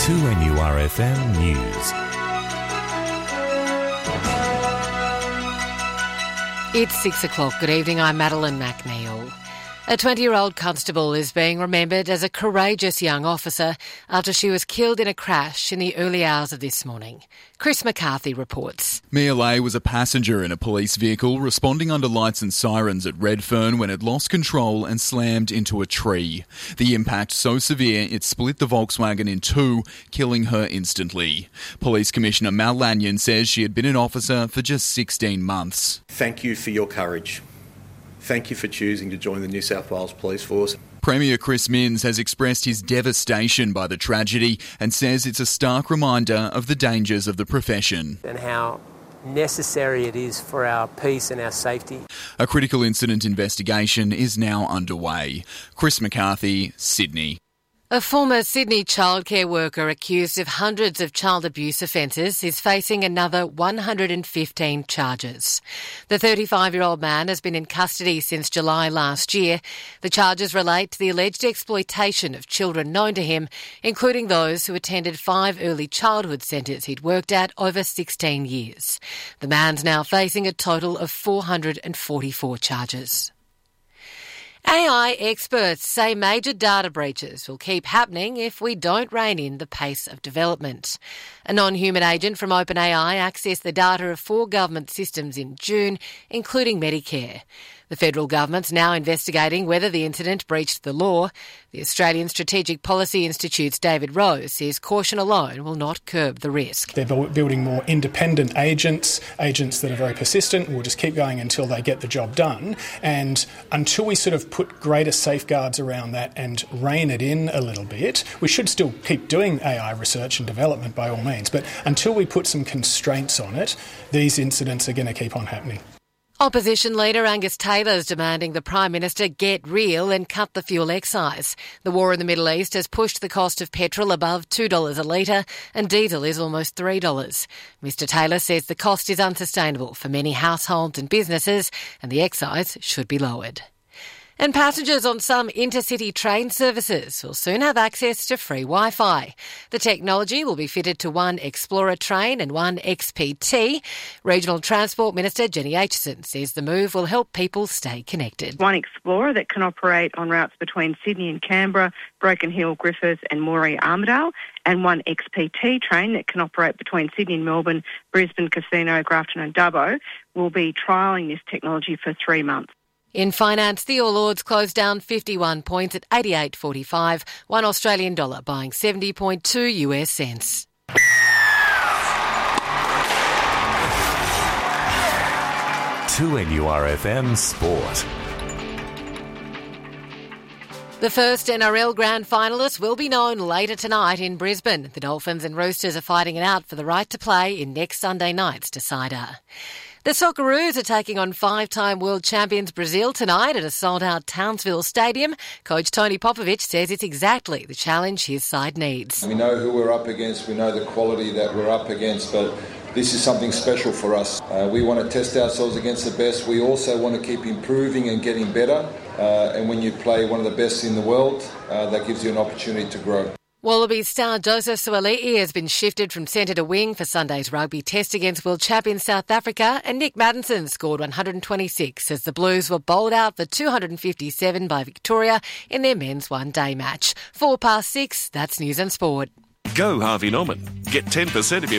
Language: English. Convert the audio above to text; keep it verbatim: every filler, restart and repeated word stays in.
two N U R F M News. It's six o'clock. Good evening, I'm Madeline McNeil. A twenty-year-old constable is being remembered as a courageous young officer after she was killed in a crash in the early hours of this morning. Chris McCarthy reports. Mia Lay was a passenger in a police vehicle responding under lights and sirens at Redfern when it lost control and slammed into a tree. The impact so severe it split the Volkswagen in two, killing her instantly. Police Commissioner Mal Lanyon says she had been an officer for just sixteen months. Thank you for your courage. Thank you for choosing to join the New South Wales Police Force. Premier Chris Minns has expressed his devastation by the tragedy and says it's a stark reminder of the dangers of the profession. And how necessary it is for our peace and our safety. A critical incident investigation is now underway. Chris McCarthy, Sydney. A former Sydney childcare worker accused of hundreds of child abuse offences is facing another one hundred fifteen charges. The thirty-five-year-old man has been in custody since July last year. The charges relate to the alleged exploitation of children known to him, including those who attended five early childhood centres he'd worked at over sixteen years. The man's now facing a total of four hundred forty-four charges. A I experts say major data breaches will keep happening if we don't rein in the pace of development. A non-human agent from OpenAI accessed the data of four government systems in June, including Medicare. The federal government's now investigating whether the incident breached the law. The Australian Strategic Policy Institute's David Rose says caution alone will not curb the risk. They're building more independent agents, agents that are very persistent, will just keep going until they get the job done. And until we sort of put greater safeguards around that and rein it in a little bit, we should still keep doing A I research and development by all means. But until we put some constraints on it, these incidents are going to keep on happening. Opposition leader Angus Taylor is demanding the Prime Minister get real and cut the fuel excise. The war in the Middle East has pushed the cost of petrol above two dollars a litre and diesel is almost three dollars. Mr Taylor says the cost is unsustainable for many households and businesses and the excise should be lowered. And passengers on some intercity train services will soon have access to free Wi-Fi. The technology will be fitted to one Explorer train and one X P T. Regional Transport Minister Jenny Aitchison says the move will help people stay connected. One Explorer that can operate on routes between Sydney and Canberra, Broken Hill, Griffith and Moree Armidale, and one X P T train that can operate between Sydney and Melbourne, Brisbane, Casino, Grafton and Dubbo, will be trialling this technology for three months. In finance, the All Ords closed down fifty-one points at eighty-eight forty-five, one Australian dollar buying seventy point two US cents. two N U R F M Sport. The first N R L Grand Finalists will be known later tonight in Brisbane. The Dolphins and Roosters are fighting it out for the right to play in next Sunday night's decider. The Socceroos are taking on five-time world champions Brazil tonight at a sold-out Townsville Stadium. Coach Tony Popovic says it's exactly the challenge his side needs. We know who we're up against, we know the quality that we're up against, but this is something special for us. Uh, we want to test ourselves against the best. We also want to keep improving and getting better. Uh, and when you play one of the best in the world, uh, that gives you an opportunity to grow. Wallabies star Joseph Suaalii has been shifted from centre to wing for Sunday's rugby test against world champion South Africa, and Nick Maddinson scored one hundred twenty-six as the Blues were bowled out for two hundred fifty-seven by Victoria in their men's one-day match. Four past six, that's News and Sport. Go Harvey Norman. Get ten percent of your